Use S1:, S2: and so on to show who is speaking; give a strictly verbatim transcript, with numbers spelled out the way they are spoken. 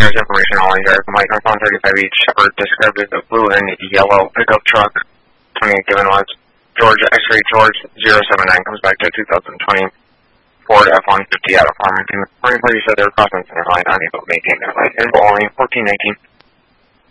S1: There's information on here. Mike on phone thirty-five each. Shepard described as a blue and yellow pickup truck. twenty-eight given was. Georgia X-ray George zero seven nine comes back to two thousand twenty Ford F one fifty out of Farmington. Morning party said they were crossing center line, unable to maintain their line. Info only fourteen nineteen.